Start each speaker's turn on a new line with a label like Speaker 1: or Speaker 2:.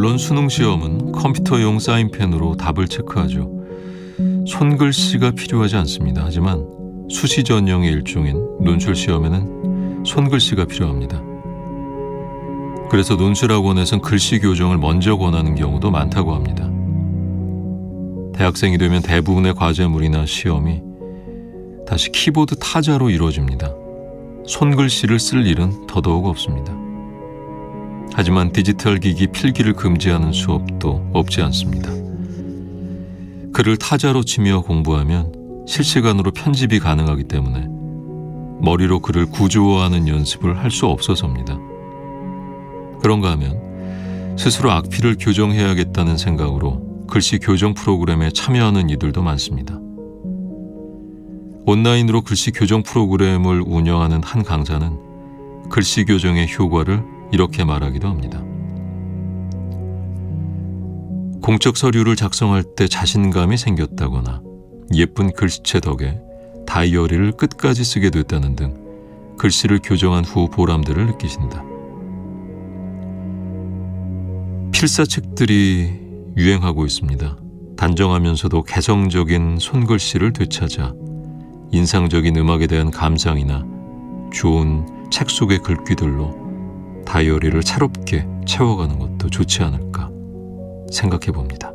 Speaker 1: 물론 수능 시험은 컴퓨터용 사인펜으로 답을 체크하죠. 손글씨가 필요하지 않습니다. 하지만 수시 전형의 일종인 논술 시험에는 손글씨가 필요합니다. 그래서 논술학원에선 글씨 교정을 먼저 권하는 경우도 많다고 합니다. 대학생이 되면 대부분의 과제물이나 시험이 다시 키보드 타자로 이루어집니다. 손글씨를 쓸 일은 더더욱 없습니다. 하지만 디지털 기기 필기를 금지하는 수업도 없지 않습니다. 글을 타자로 치며 공부하면 실시간으로 편집이 가능하기 때문에 머리로 글을 구조화하는 연습을 할 수 없어서입니다. 그런가 하면 스스로 악필을 교정해야겠다는 생각으로 글씨 교정 프로그램에 참여하는 이들도 많습니다. 온라인으로 글씨 교정 프로그램을 운영하는 한 강사는 글씨 교정의 효과를 이렇게 말하기도 합니다. 공적 서류를 작성할 때 자신감이 생겼다거나 예쁜 글씨체 덕에 다이어리를 끝까지 쓰게 됐다는 등 글씨를 교정한 후 보람들을 느끼신다. 필사책들이 유행하고 있습니다. 단정하면서도 개성적인 손글씨를 되찾아 인상적인 음악에 대한 감상이나 좋은 책 속의 글귀들로 다이어리를 새롭게 채워가는 것도 좋지 않을까 생각해 봅니다.